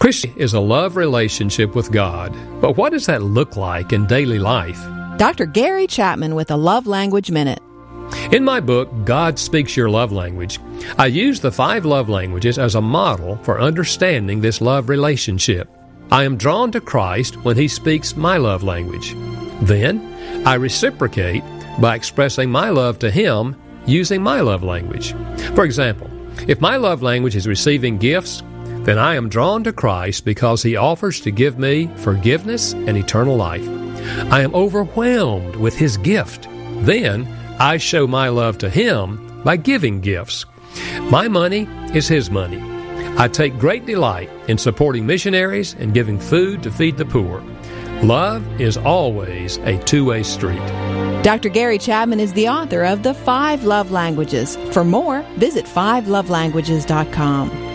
Christianity is a love relationship with God. But what does that look like in daily life? Dr. Gary Chapman with a Love Language Minute. In my book, God Speaks Your Love Language, I use the 5 love languages as a model for understanding this love relationship. I am drawn to Christ when He speaks my love language. Then, I reciprocate by expressing my love to Him using my love language. For example, if my love language is receiving gifts, then I am drawn to Christ because He offers to give me forgiveness and eternal life. I am overwhelmed with His gift. Then, I show my love to Him by giving gifts. My money is His money. I take great delight in supporting missionaries and giving food to feed the poor. Love is always a two-way street. Dr. Gary Chapman is the author of The 5 Love Languages. For more, visit 5lovelanguages.com.